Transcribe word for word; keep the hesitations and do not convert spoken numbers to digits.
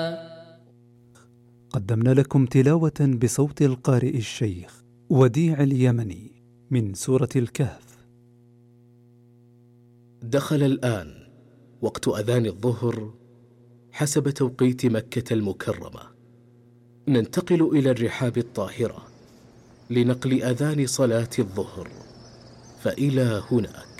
قدمنا لكم تلاوة بصوت القارئ الشيخ وديع اليمني من سورة الكهف. دخل الآن وقت أذان الظهر حسب توقيت مكة المكرمة. ننتقل إلى الرحاب الطاهرة لنقل أذان صلاة الظهر، فإلى هناك.